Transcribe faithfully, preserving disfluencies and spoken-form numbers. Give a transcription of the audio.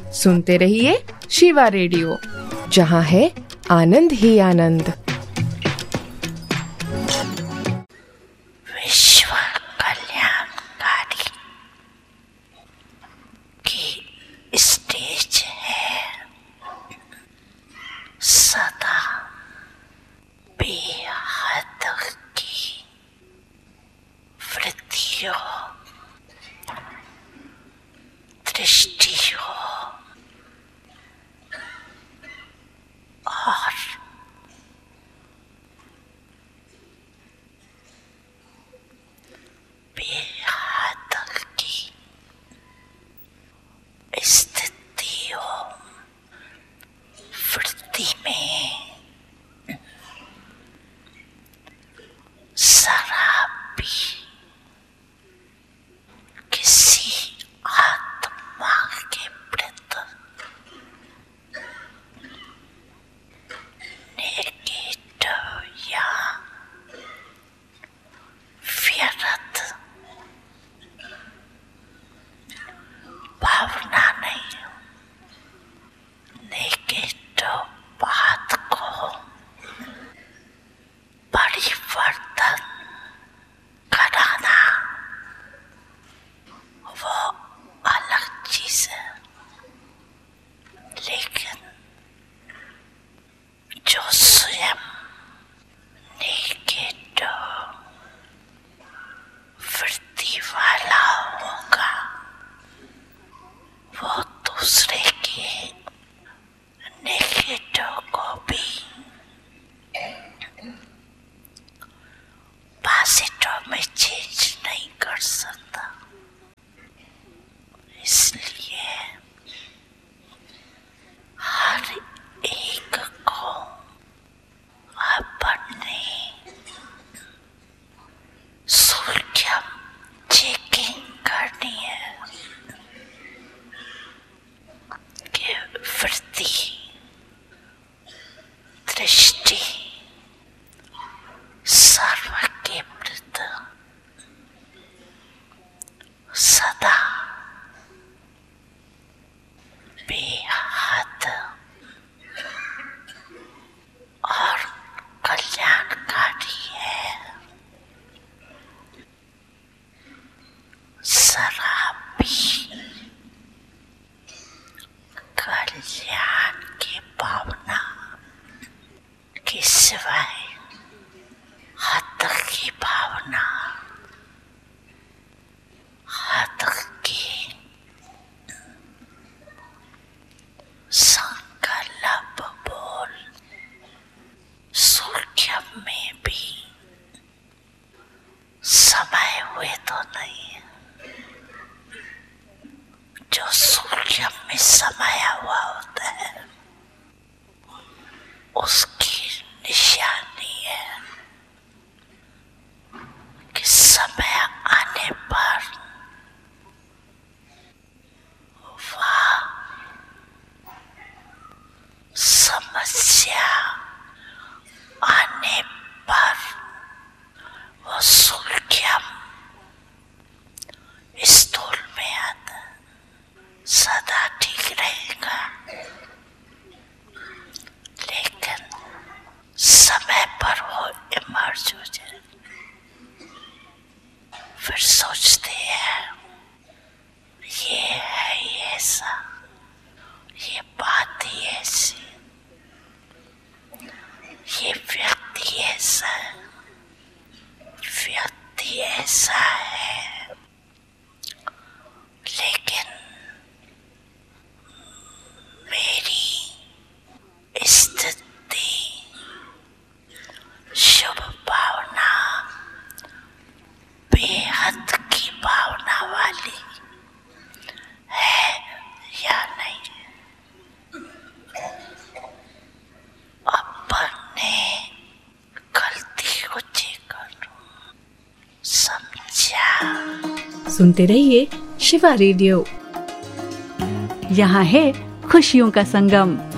सुनते रहिए शिवा रेडियो, जहाँ है आनंद ही आनंद। विश्व कल्याणकारी की स्टेज है सदा बेहद की वृत्तियों दृष्टियों और बेहद की स्थितियों वृत्ति में शराबी किसी आत्मा के प्रति नेगेटिव या व्यर्थ भावना नहीं, नेगेटिव बात को परिवर्तन कराना वो अलग चीज है, लेकिन जो स्वयं नेगेटिव वृत्ति वाला होगा वो दूसरे के नेगेटिव को भी पॉजिटिव में चेंज नहीं कर सकता। इसलिए हर एक को अपने सूक्ष्म चेकिंग करनी है कि वृत्ति दृष्टि सर्व के प्रति सदा बेहद और कल्याणकारी है। शराबी कल्याण की भावना के सिवाय हद की भावना, हद की संकल्प बोल सूक्ष्म में भी समय हुए तो नहीं है। जो सूक्ष्म में समाया हुआ होता है उसकी निशानी है कि समय आने पर वह समस्या आने पर वो सूक्ष्म स्थूल में आता सदा ठीक रहेगा, लेकिन समय पर वो इमर्ज हो जाए। फिर सोचते हैं ये है ये ऐसा, ये बात ही ऐसी, ये व्यक्ति ऐसा है, व्यक्ति ऐसा है, लेकिन मेरी स्थिति शुभ भावना बेहद की भावना वाली है या नहीं। अपने गलती को चेक करो, समझा। सुनते रहिए शिवा रेडियो, यहाँ है खुशियों का संगम।